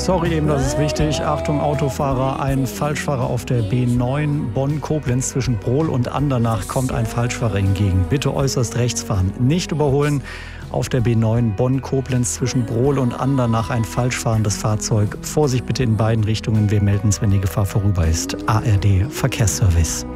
Sorry, eben, das ist wichtig. Achtung, Autofahrer, ein Falschfahrer auf der B9 Bonn-Koblenz zwischen Brohl und Andernach kommt ein Falschfahrer entgegen. Bitte äußerst rechts fahren, nicht überholen. Auf der B9 Bonn-Koblenz zwischen Brohl und Andernach ein falsch fahrendes Fahrzeug. Vorsicht bitte in beiden Richtungen. Wir melden es, wenn die Gefahr vorüber ist. ARD Verkehrsservice.